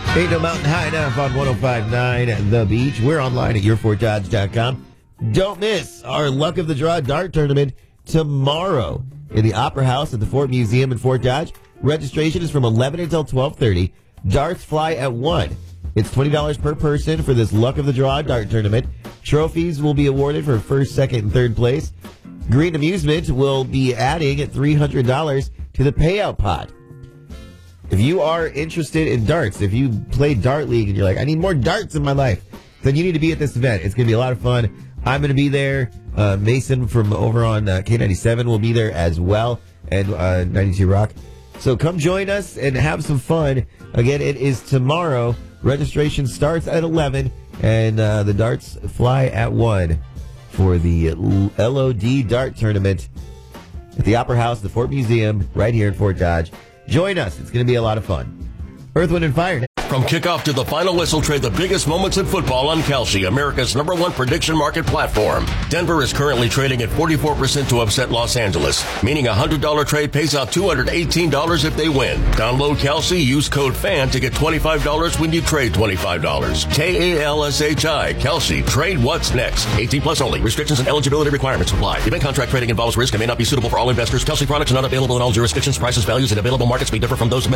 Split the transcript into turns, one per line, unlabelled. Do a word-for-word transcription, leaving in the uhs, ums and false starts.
Ain't no mountain high enough on one oh five point nine The Beach. We're online at your fort dodge dot com. Don't miss our Luck of the Draw dart tournament tomorrow in the Opera House at the Fort Museum in Fort Dodge. Registration is from eleven until twelve thirty. Darts fly at one. It's twenty dollars per person for this Luck of the Draw dart tournament. Trophies will be awarded for first, second, and third place. Green Amusement will be adding three hundred dollars to the payout pot. If you are interested in darts, if you play Dart League and you're like, I need more darts in my life, then you need to be at this event. It's going to be a lot of fun. I'm going to be there. Uh, Mason from over on uh, K ninety-seven will be there as well, and uh, ninety-two Rock. So come join us and have some fun. Again, it is tomorrow. Registration starts at eleven, and uh, the darts fly at one for the L O D Dart Tournament at the Opera House, the Fort Museum, right here in Fort Dodge. Join us. It's going to be a lot of fun. Earth, Wind, and Fire.
From kickoff to the final whistle, trade the biggest moments in football on Kalshi, America's number one prediction market platform. Denver is currently trading at forty-four percent to upset Los Angeles, meaning a one hundred dollars trade pays out two hundred eighteen dollars if they win. Download Kalshi, use code FAN to get twenty-five dollars when you trade twenty-five dollars. K A L S H I, Kalshi. Trade what's next. eighteen plus only. Restrictions and eligibility requirements apply. Event contract trading involves risk and may not be suitable for all investors. Kalshi products are not available in all jurisdictions. Prices, values, and available markets may differ from those